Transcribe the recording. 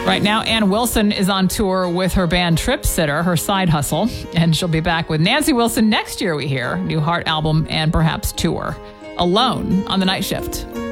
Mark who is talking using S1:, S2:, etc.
S1: Right now, Ann Wilson is on tour with her band Trip Sitter, her side hustle, and she'll be back with Nancy Wilson next year, we hear. New Heart album and perhaps tour. Alone on The Night Shift.